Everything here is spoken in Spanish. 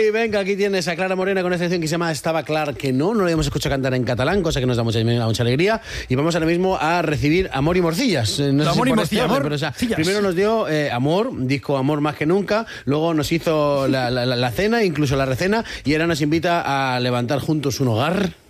Ahí, venga, aquí tienes a Clara Morena con esta canción que se llama Estaba clar que no lo habíamos escuchado cantar en catalán, cosa que nos da mucha alegría. Y vamos ahora mismo a recibir Amor y Morcillas. No sé Amor y por Morcillas, orden, Amor. pero, o sea, Morcillas. primero nos dio Amor, disco Amor más que nunca, luego nos hizo la cena, incluso la recena, y ahora nos invita a levantar juntos un hogar.